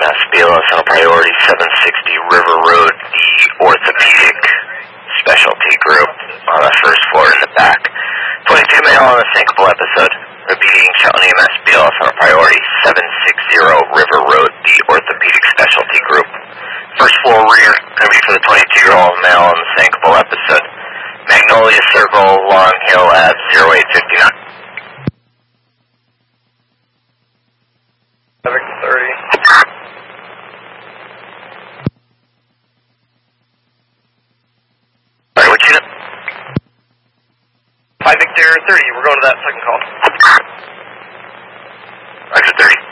EMS, BLS on a priority 760 River Road, the orthopedic specialty group on the first floor in the back. 22 male on a syncopal episode. Repeating, Shelton EMS, BLS on a priority 760 River Road, the orthopedic specialty group. First floor rear, going to be for the 22-year-old male on the syncopal episode. Magnolia Circle, Long Hill Ave, 0859. 30. Alright, what unit? 5 Victor 30, we're going to that second call. Roger 30.